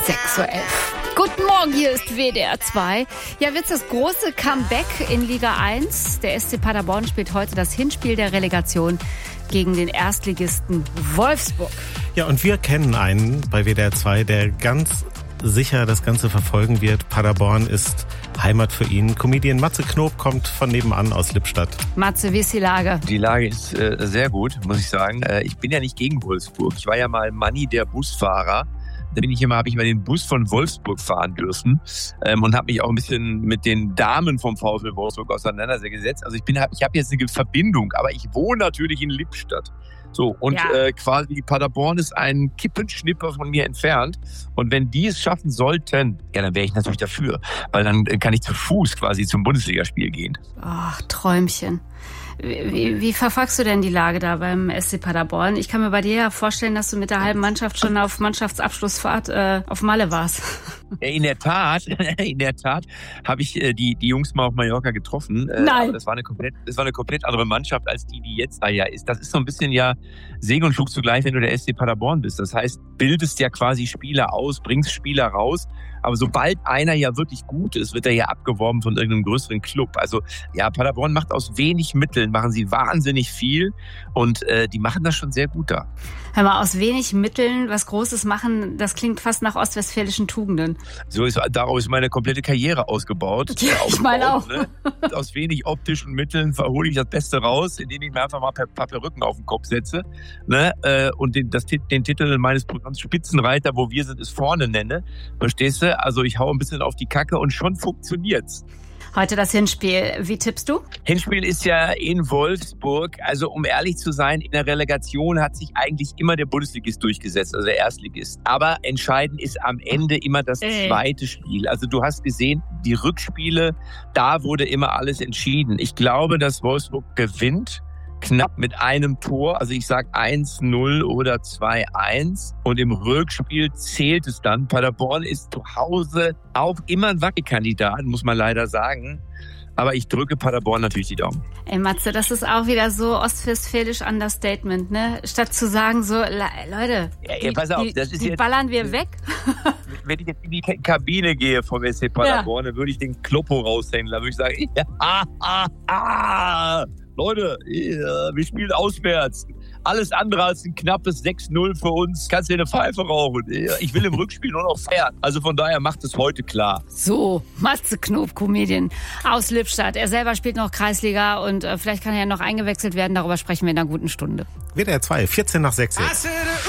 6:11 Uhr. Guten Morgen, hier ist WDR 2. Ja, wird's das große Comeback in Liga 1? Der SC Paderborn spielt heute das Hinspiel der Relegation gegen den Erstligisten Wolfsburg. Ja, und wir kennen einen bei WDR 2, der ganz sicher das Ganze verfolgen wird. Paderborn ist Heimat für ihn. Comedian Matze Knob kommt von nebenan aus Lippstadt. Matze, wie ist die Lage? Die Lage ist sehr gut, muss ich sagen. Ich bin ja nicht gegen Wolfsburg. Ich war ja mal Manni, der Busfahrer. Da habe ich mal den Bus von Wolfsburg fahren dürfen und habe mich auch ein bisschen mit den Damen vom VfL Wolfsburg auseinandergesetzt. Also ich habe jetzt eine Verbindung, aber ich wohne natürlich in Lippstadt. So, und quasi Paderborn ist ein Kippenschnipper von mir entfernt. Und wenn die es schaffen sollten, ja, dann wäre ich natürlich dafür. Weil dann kann ich zu Fuß quasi zum Bundesligaspiel gehen. Ach, Träumchen. Wie verfolgst du denn die Lage da beim SC Paderborn? Ich kann mir bei dir ja vorstellen, dass du mit der halben Mannschaft schon auf Mannschaftsabschlussfahrt auf Malle warst. In der Tat habe ich die Jungs mal auf Mallorca getroffen. Nein. Aber das war eine komplett andere Mannschaft als die jetzt da ja ist. Das ist so ein bisschen ja Segen und Fluch zugleich, wenn du der SC Paderborn bist. Das heißt, bildest ja quasi Spieler aus, bringst Spieler raus. Aber sobald einer ja wirklich gut ist, wird er ja abgeworben von irgendeinem größeren Club. Also ja, Paderborn macht aus wenig Mitteln, machen sie wahnsinnig viel und die machen das schon sehr gut da. Hör mal, aus wenig Mitteln was Großes machen, das klingt fast nach ostwestfälischen Tugenden. Daraus ist meine komplette Karriere ausgebaut. Ja, ich meine auch. Ne? Aus wenig optischen Mitteln verhole ich das Beste raus, indem ich mir einfach mal ein paar Perücken auf den Kopf setze, ne? Und den Titel meines Programms Spitzenreiter, wo wir sind, ist vorne nenne. Verstehst du? Also ich hau ein bisschen auf die Kacke und schon funktioniert's. Heute das Hinspiel. Wie tippst du? Hinspiel ist ja in Wolfsburg. Also um ehrlich zu sein, in der Relegation hat sich eigentlich immer der Bundesligist durchgesetzt, also der Erstligist. Aber entscheidend ist am Ende immer das zweite Spiel. Also du hast gesehen, die Rückspiele, da wurde immer alles entschieden. Ich glaube, dass Wolfsburg gewinnt. Knapp mit einem Tor, also ich sag 1-0 oder 2-1 und im Rückspiel zählt es dann. Paderborn ist zu Hause auch immer ein Wackelkandidat, muss man leider sagen. Aber ich drücke Paderborn natürlich die Daumen. Ey Matze, das ist auch wieder so ostwestfälisch Understatement, ne? Statt zu sagen so, Leute, pass auf, das ist die jetzt, ballern wir weg. Wenn ich jetzt in die Kabine gehe vom SC Paderborn, dann würde ich den Kloppo raushängen. Da würde ich sagen, Leute, wir spielen auswärts. Alles andere als ein knappes 6-0 für uns. Kannst du dir eine Pfeife rauchen. Ich will im Rückspiel nur noch feiern. Also von daher macht es heute klar. So, Matze Knob, Comedian aus Lippstadt. Er selber spielt noch Kreisliga und vielleicht kann er ja noch eingewechselt werden. Darüber sprechen wir in einer guten Stunde. WDR 2, 14 nach 6 jetzt.